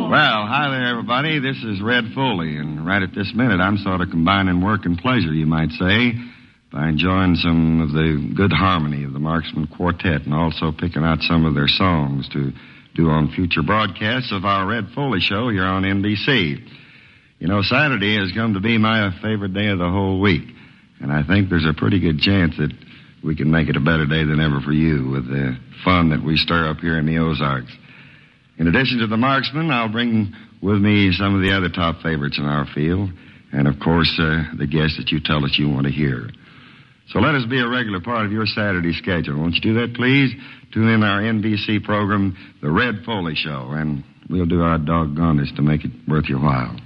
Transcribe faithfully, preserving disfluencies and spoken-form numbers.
Well, hi there, everybody. This is Red Foley, and right at this minute, I'm sort of combining work and pleasure, you might say, by enjoying some of the good harmony of the Marksman Quartet and also picking out some of their songs to do on future broadcasts of our Red Foley show here on N B C. You know, Saturday has come to be my favorite day of the whole week, and I think there's a pretty good chance that we can make it a better day than ever for you with the fun that we stir up here in the Ozarks. In addition to the Marksman, I'll bring with me some of the other top favorites in our field, and of course, uh, the guests that you tell us you want to hear. So let us be a regular part of your Saturday schedule. Won't you do that, please? Tune in our N B C program, The Red Foley Show, and we'll do our doggonest to make it worth your while.